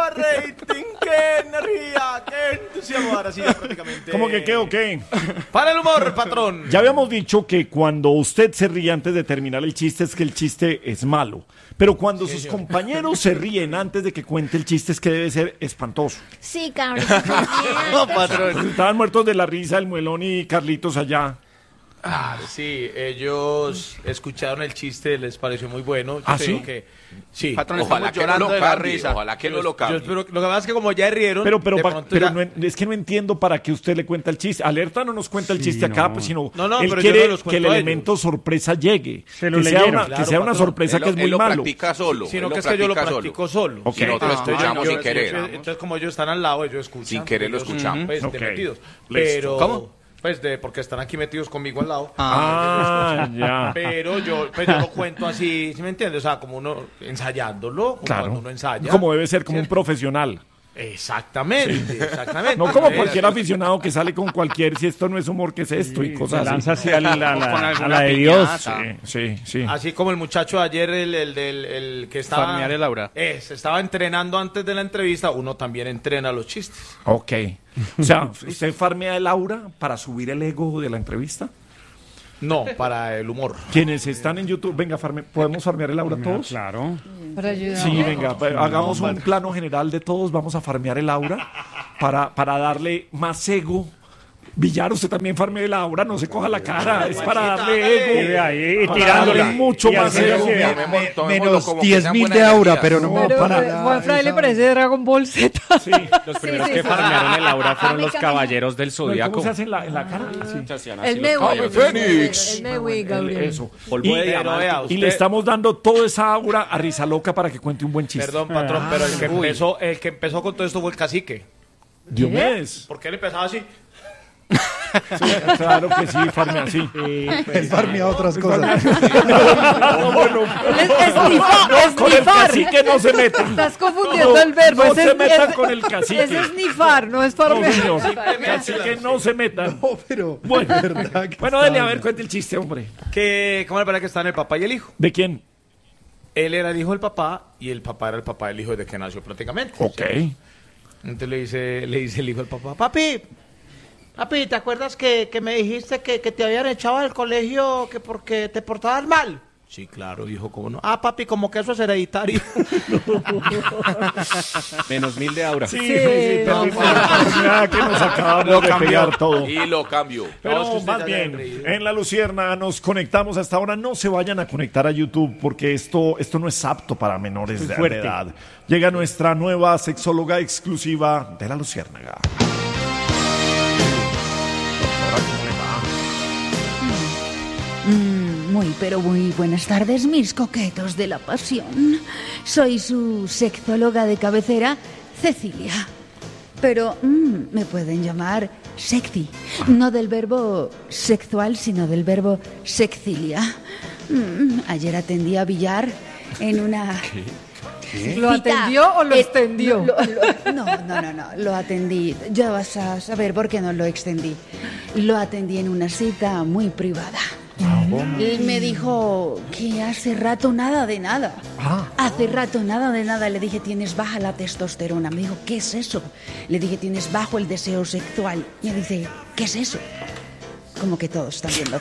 rating, qué energía, qué entusiasmo. Ahora sí, ya prácticamente. ¿Cómo que qué o qué? Para el humor, patrón. Ya habíamos dicho que cuando usted se ríe antes de terminar el chiste es que el chiste es malo. Pero cuando sus compañeros se ríen antes de que cuente el chiste es que debe ser espantoso. Sí, cabrón. No, patrón. Estaban muertos de la risa el Muelón y Carlitos allá. Sí, ellos escucharon el chiste, les pareció muy bueno. Yo ¿Ah, creo sí? que sí. Patrón, Ojalá estamos que no llorando lo de la cambie, risa. ojalá que no lo Yo cambie. espero, lo que pasa es que como ya rieron, Pero de pronto ya- es que no entiendo para qué usted le cuenta el chiste. Alerta no nos cuenta el chiste acá, pues, sino No, él pero yo quiere no los que el cuento a elemento sorpresa llegue. Se lo que sea leyeron. una, Claro, que sea una patrón. sorpresa que es muy Él lo malo. practica solo. Sino él que es que yo lo practica practico solo. Ok. Y nosotros Entonces, escuchamos yo- sin querer. Entonces, como ellos están al lado, ellos escuchan. Sin querer lo Ellos, escuchamos. Pues, Ok. de metidos. Listo. Pero, ¿Cómo? Pues porque están aquí metidos conmigo al lado. Ya. Pero yo lo cuento así, ¿sí me entiendes? O sea, como uno ensayándolo, como Claro. cuando uno ensaya. Como debe ser, como un profesional. Exactamente, exactamente. No como cualquier aficionado que sale con cualquier, si esto no es humor, ¿qué es esto? Y Se cosas así. lanza hacia Con a alguna la de Dios. piñata. Sí. Así como el muchacho de ayer, el que estaba... Farmear el aura. Se estaba entrenando antes de la entrevista, uno también entrena los chistes. Ok. O sea, ¿usted farmea el aura para subir el ego de la entrevista? No, para el humor. Quienes están en YouTube, venga, ¿podemos farmear el aura todos? Claro. Para ayudar. Sí, venga, hagamos un plano general de todos, vamos a farmear el aura para darle más ego. Villar, usted también farmea el aura, no se coja la cara, es para darle ego. Y Para tirándola. darle mucho Y más haciendo ego. así, Menos 10.000 de aura, pero no Pero para... Juan Fray le parece Dragon Ball Z. Sí. Los primeros sí, que sí. farmearon el aura fueron A mí los también. caballeros del ¿Cómo Zodíaco. se hace en la cara? Sí. Se hacían así El los caballeros. Fénix. El Mewi, Gabriel. Eso. Polvo de Y, Pero diamante. vea, y usted- le estamos dando toda esa aura a Risa Loca para que cuente un buen chiste. Perdón, patrón, pero el que empezó con todo esto fue el cacique. Diomedes. Porque él empezaba así. Sí, claro que sí, farmea así. Él farmea otras cosas. Es Con el snifar. cacique no se meta. Estás confundiendo el verbo. No Ese se es- meta es- con el cacique. Es snifar, no es No, farmear. señor. Cacique no se meta. No, pero... Bueno, ¿verdad que bueno, está dele a ver, bien? cuente el chiste, hombre. ¿Cómo le parece que están el papá y el hijo? ¿De quién? Él era el hijo del papá y el papá era el papá del hijo desde que nació prácticamente. Ok. Entonces le dice el hijo del papá, papi, ¿te acuerdas que me dijiste que te habían echado del colegio que porque te portabas mal? Sí, claro, hijo, ¿cómo no? Ah, papi, como que eso es hereditario. Menos 1000 de aura. Sí, perdimos la oportunidad que nos acabamos de pegar todo. Y lo cambió. Pero No, es que usted más ya bien, se ha reído. en La Lucierna nos conectamos hasta ahora. No se vayan a conectar a YouTube porque esto no es apto para menores de fuerte. edad. Llega nuestra nueva sexóloga exclusiva de La Luciérnaga. Doctora, ¿cómo le va? Muy, pero muy buenas tardes, mis coquetos de la pasión. Soy su sexóloga de cabecera, Cecilia. Pero me pueden llamar sexy. No del verbo sexual, sino del verbo sexilia. Ayer atendí a Villar en una... ¿Lo atendió o lo extendió? No, lo atendí. Ya vas a saber por qué no lo extendí. Lo atendí en una cita muy privada. Él me dijo que hace rato nada de nada. Hace rato nada de nada. Le dije, tienes baja la testosterona. Me dijo, ¿qué es eso? Le dije, tienes bajo el deseo sexual. Me dice, ¿qué es eso? Como que todos están viendo.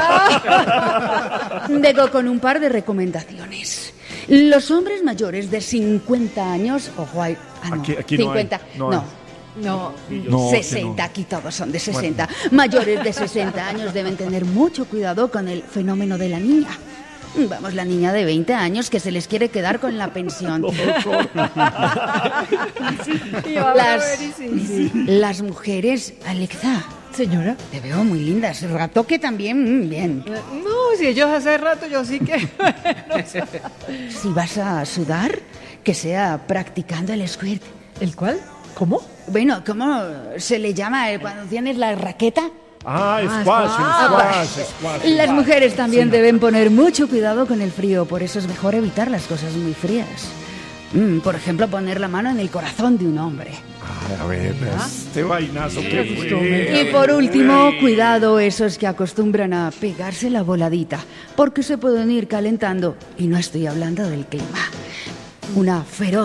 Vengo con un par de recomendaciones. Los hombres mayores de 50 años... Ojo, hay... no. Aquí no hay. 50, No hay. no. No, 60, que no. aquí todos son de 60. Mayores de 60 años deben tener mucho cuidado con el fenómeno de la niña. Vamos, la niña de 20 años que se les quiere quedar con la pensión. Las mujeres, Alexa, Señora. te veo muy linda. Hace rato que también, bien. No, si ellos hace rato, yo sí que... Si vas a sudar, que sea practicando el squirt. ¿El cuál? ¿Cómo? Bueno, ¿cómo se le llama cuando tienes la raqueta? Squash. Las mujeres también deben poner mucho cuidado con el frío, por eso es mejor evitar las cosas muy frías. Por ejemplo, poner la mano en el corazón de un hombre. A ver, este vainazo que fue. Y por último, cuidado esos que acostumbran a pegarse la voladita, porque se pueden ir calentando, y no estoy hablando del clima. Una feroz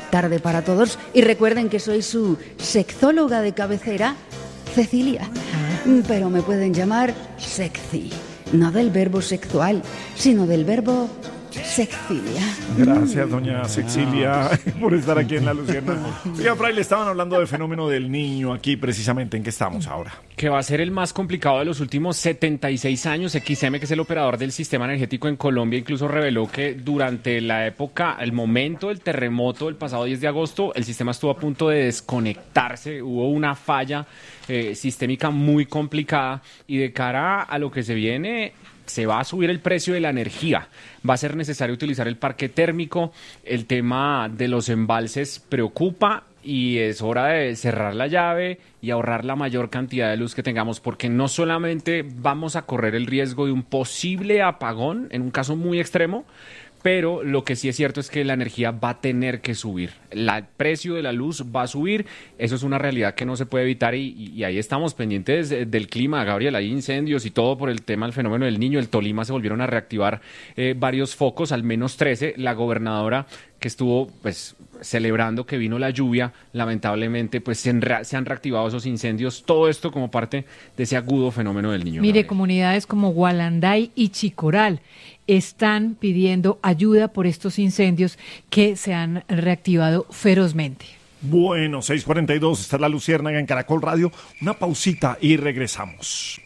tarde para todos. Y recuerden que soy su sexóloga de cabecera, Cecilia. Pero me pueden llamar sexy. No del verbo sexual, sino del verbo Sexilia. Gracias, doña Sexilia, por estar aquí en La Luciérnaga. Oiga, Fray, le estaban hablando del fenómeno del niño aquí, precisamente. ¿En qué estamos ahora? Que va a ser el más complicado de los últimos 76 años. XM, que es el operador del sistema energético en Colombia, incluso reveló que durante la época, el momento del terremoto del pasado 10 de agosto, el sistema estuvo a punto de desconectarse. Hubo una falla sistémica muy complicada y de cara a lo que se viene, se va a subir el precio de la energía. Va a ser necesario utilizar el parque térmico. El tema de los embalses preocupa y es hora de cerrar la llave y ahorrar la mayor cantidad de luz que tengamos, porque no solamente vamos a correr el riesgo de un posible apagón en un caso muy extremo, pero lo que sí es cierto es que la energía va a tener que subir. El precio de la luz va a subir. Eso es una realidad que no se puede evitar y ahí estamos pendientes del clima, Gabriel. Hay incendios y todo por el tema del fenómeno del Niño. El Tolima se volvieron a reactivar varios focos, al menos 13. La gobernadora, que estuvo pues celebrando que vino la lluvia, lamentablemente pues se han reactivado esos incendios. Todo esto como parte de ese agudo fenómeno del Niño. Mire, Gabriel. comunidades como Gualanday y Chicoral están pidiendo ayuda por estos incendios que se han reactivado ferozmente. Bueno, 6:42, está La Luciérnaga en Caracol Radio. Una pausita y regresamos.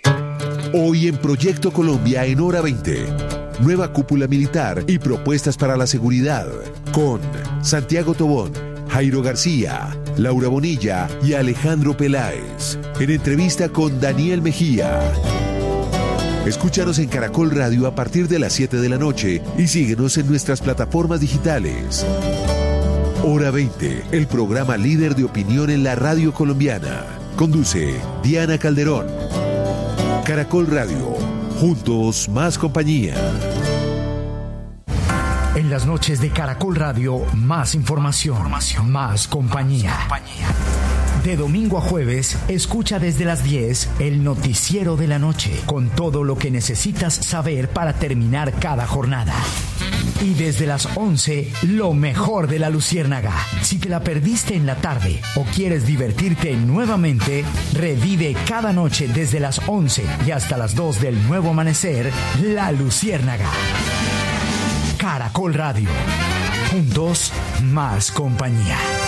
Hoy en Proyecto Colombia en Hora 20. Nueva cúpula militar y propuestas para la seguridad. Con Santiago Tobón, Jairo García, Laura Bonilla y Alejandro Peláez. En entrevista con Daniel Mejía. Escúchanos en Caracol Radio a partir de las 7 de la noche y síguenos en nuestras plataformas digitales. Hora 20, el programa líder de opinión en la radio colombiana. Conduce Diana Calderón. Caracol Radio, juntos más compañía. En las noches de Caracol Radio, más información, más compañía. De domingo a jueves, escucha desde las 10 el noticiero de la noche, con todo lo que necesitas saber para terminar cada jornada. Y desde las 11, lo mejor de La Luciérnaga. Si te la perdiste en la tarde o quieres divertirte nuevamente, revive cada noche desde las 11 y hasta las 2 del nuevo amanecer, La Luciérnaga. Caracol Radio. Juntos, más compañía.